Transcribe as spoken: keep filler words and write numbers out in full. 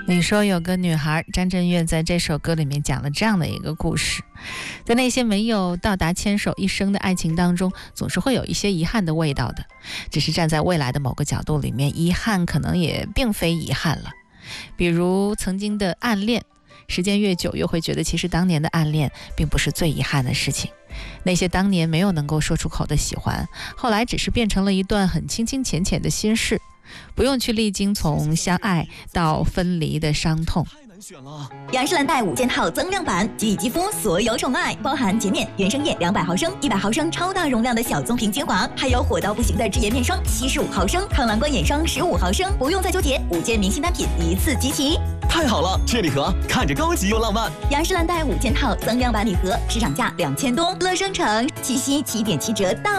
你说有个女孩，张震岳在这首歌里面讲了这样的一个故事，在那些没有到达牵手一生的爱情当中，总是会有一些遗憾的味道的。只是站在未来的某个角度里面，遗憾可能也并非遗憾了。比如曾经的暗恋，时间越久越会觉得其实当年的暗恋并不是最遗憾的事情。那些当年没有能够说出口的喜欢，后来只是变成了一段很清清浅浅的心事，不用去历经从相爱到分离的伤痛。 雅诗兰黛五件套增量版，给予肌肤所有宠爱，包含洁面、原生液两百毫升、一百毫升超大容量的小棕瓶精华，还有火到不行的智颜面霜七十五毫升、抗蓝光眼霜十五毫升，不用再纠结，五件明星单品一次集齐。 太好了，这礼盒看着高级又浪漫。 雅诗兰黛五件套增量版礼盒市场价两千多，乐生城七夕七点七折大